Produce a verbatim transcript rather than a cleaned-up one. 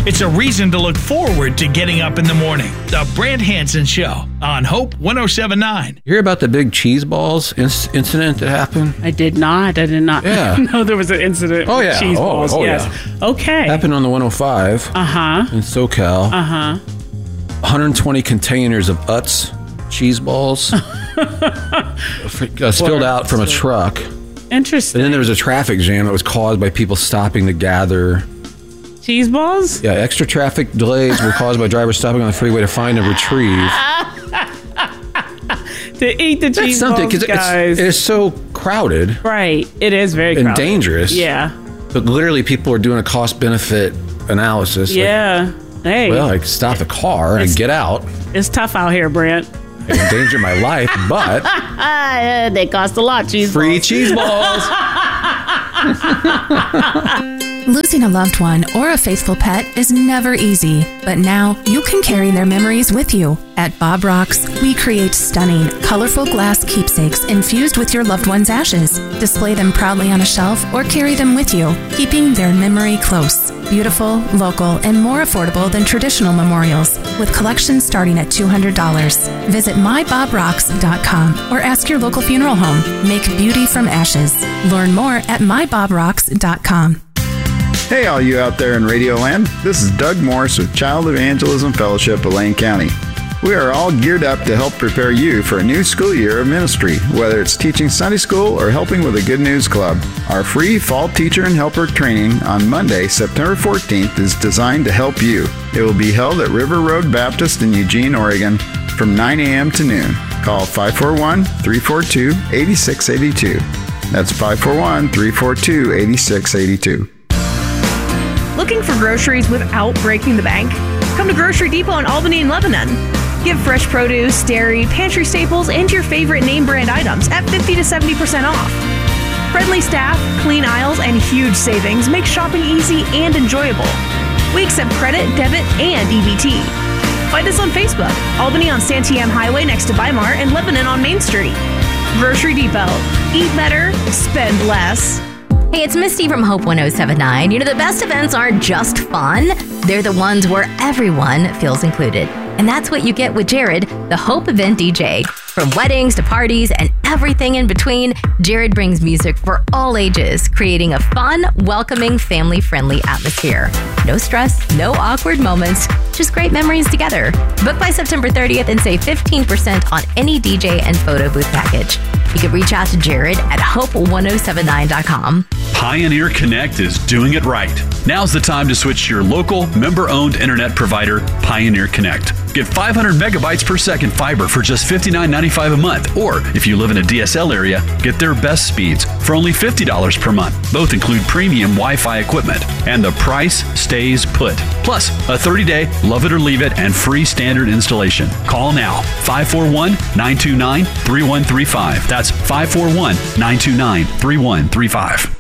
It's a reason to look forward to getting up in the morning. The Brant Hansen Show on Hope one oh seven point nine. You hear about the big cheese balls inc- incident that happened? I did not. I did not Yeah. know there was an incident Oh, with yeah. cheese Oh, balls. oh, yes. yeah. Okay. Happened on the one oh five Uh-huh. in SoCal. Uh-huh. one hundred twenty containers of Utz cheese balls uh, spilled out from a truck. Interesting. And then there was a traffic jam that was caused by people stopping to gather. Cheese balls? Yeah, extra traffic delays were caused by drivers stopping on the freeway to find and retrieve. To eat the That's cheese something, balls, guys. it's, it's so crowded. Right. It is very and crowded. dangerous. Yeah. But literally, people are doing a cost-benefit analysis. Yeah. Like, hey. well, I can stop the car and get out. It's tough out here, Brent. It endanger my life, but they cost a lot, cheese free balls. cheese balls. Losing a loved one or a faithful pet is never easy, but now you can carry their memories with you. At Bob Rocks, we create stunning, colorful glass keepsakes infused with your loved one's ashes. Display them proudly on a shelf or carry them with you, keeping their memory close. Beautiful, local, and more affordable than traditional memorials, with collections starting at two hundred dollars. Visit my bob rocks dot com or ask your local funeral home. Make beauty from ashes. Learn more at my bob rocks dot com. Hey, all you out there in Radio Land. This is Doug Morris with Child Evangelism Fellowship of Lane County. We are all geared up to help prepare you for a new school year of ministry, whether it's teaching Sunday school or helping with a Good News Club. Our free fall teacher and helper training on Monday, September fourteenth is designed to help you. It will be held at River Road Baptist in Eugene, Oregon from nine a.m. to noon. Call five four one, three four two, eight six eight two. That's five four one, three four two, eight six eight two. Looking for groceries without breaking the bank? Come to Grocery Depot in Albany and Lebanon. Get fresh produce, dairy, pantry staples, and your favorite name brand items at fifty to seventy percent off. Friendly staff, clean aisles, and huge savings make shopping easy and enjoyable. We accept credit, debit, and E B T. Find us on Facebook, Albany on Santiam Highway next to Weimar, and Lebanon on Main Street. Grocery Depot. Eat better, spend less. Hey, it's Misty from Hope one oh seven point nine. You know, the best events aren't just fun. They're the ones where everyone feels included. And that's what you get with Jared, the Hope Event D J. From weddings to parties and everything in between, Jared brings music for all ages, creating a fun, welcoming, family-friendly atmosphere. No stress, no awkward moments, just great memories together. Book by September thirtieth and save fifteen percent on any D J and photo booth package. You can reach out to Jared at hope one oh seven nine dot com. Pioneer Connect is doing it right. Now's the time to switch to your local, member-owned internet provider, Pioneer Connect. Get five hundred megabytes per second fiber for just fifty-nine ninety-five a month. Or, if you live in a D S L area, get their best speeds for only fifty dollars per month. Both include premium Wi-Fi equipment. And the price stays put. Plus, a thirty-day love it or leave it and free standard installation. Call now, five four one, nine two nine, three one three five. That's five four one, nine two nine, three one three five.